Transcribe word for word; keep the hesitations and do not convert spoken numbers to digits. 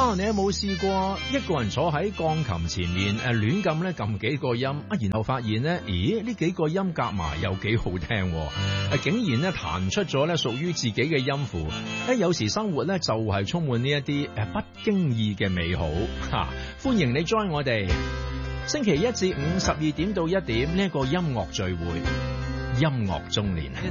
啊，你有冇試過一個人坐喺鋼琴前面誒亂撳咧撳幾個音啊，然後發現咧，咦呢幾個音夾埋又幾好聽，誒、啊、竟然咧彈出咗咧屬於自己嘅音符。誒、啊、有時生活咧就係、是、充滿呢一啲誒不經意嘅美好嚇、啊。歡迎你 join 我哋星期一至五十二點到一點呢一個音樂聚會，音樂中年。